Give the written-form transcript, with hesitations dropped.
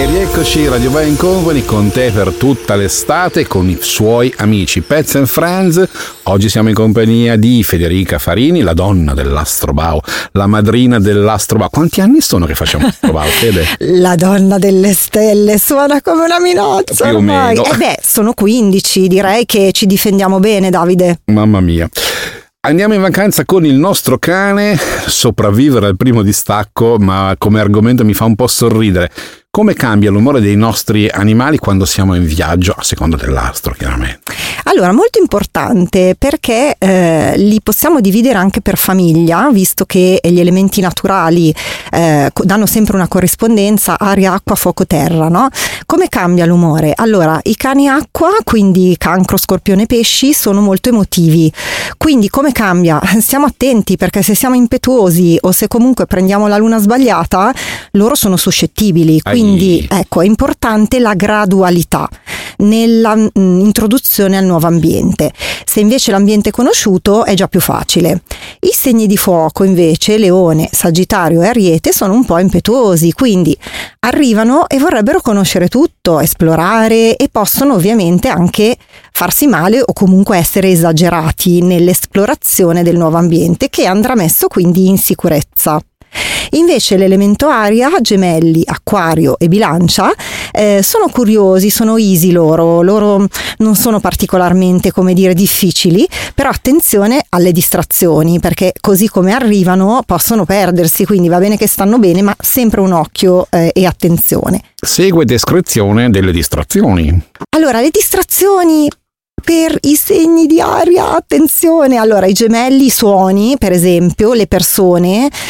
E rieccoci Radio Buying Company con te per tutta l'estate con i suoi amici Pets and Friends. Oggi siamo in compagnia di Federica Farini, la donna dell'Astrobao, la madrina dell'Astrobao. Quanti anni sono che facciamo Astrobao, Fede? La donna delle stelle, suona come una minozza più ormai. o meno. Sono 15, direi che ci difendiamo bene, Davide. Mamma mia. Andiamo in vacanza con il nostro cane, sopravvivere al primo distacco, ma come argomento mi fa un po' sorridere. Come cambia l'umore dei nostri animali quando siamo in viaggio, a seconda dell'astro, chiaramente? Allora, molto importante perché li possiamo dividere anche per famiglia, visto che gli elementi naturali danno sempre una corrispondenza aria, acqua, fuoco, terra, no? Come cambia l'umore? Allora, i cani acqua, quindi cancro, scorpione, pesci, sono molto emotivi. Quindi come cambia? Stiamo attenti, perché se siamo impetuosi o se comunque prendiamo la luna sbagliata, loro sono suscettibili. Quindi ecco, è importante la gradualità nella introduzione al nuovo ambiente. Se invece l'ambiente è conosciuto è già più facile. I segni di fuoco invece, Leone, Sagittario e Ariete, sono un po' impetuosi, quindi arrivano e vorrebbero conoscere tutto, esplorare, e possono ovviamente anche farsi male o comunque essere esagerati nell'esplorazione del nuovo ambiente, che andrà messo quindi in sicurezza. Invece l'elemento aria, Gemelli, Acquario e Bilancia, sono curiosi, sono easy loro non sono particolarmente, come dire, difficili, però attenzione alle distrazioni, perché così come arrivano possono perdersi, quindi va bene che stanno bene, ma sempre un occhio e attenzione. Segue descrizione delle distrazioni. Allora, le distrazioni per i segni di aria, attenzione. Allora, i gemelli, i suoni, per esempio, le persone